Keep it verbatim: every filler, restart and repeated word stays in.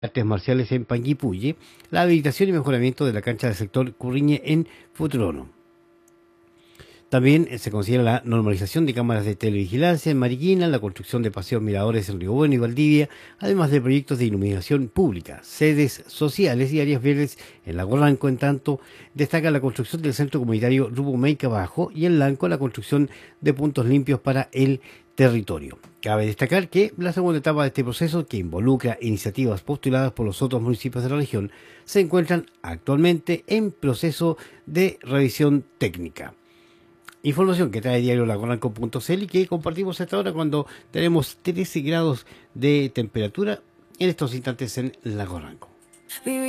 artes marciales en Panguipulli, la habilitación y mejoramiento de la cancha del sector Curriñe en Futrono. También eh, se considera la normalización de cámaras de televigilancia en Mariquina, la construcción de paseos miradores en Río Bueno y Valdivia, además de proyectos de iluminación pública, sedes sociales y áreas verdes en Lago Ranco. En tanto, destaca la construcción del centro comunitario Rubumeica Bajo y en Lanco la construcción de puntos limpios para el territorio. Cabe destacar que la segunda etapa de este proceso, que involucra iniciativas postuladas por los otros municipios de la región, se encuentran actualmente en proceso de revisión técnica. Información que trae diario lagoranco punto c l y que compartimos hasta ahora cuando tenemos trece grados de temperatura en estos instantes en Lago Ranco.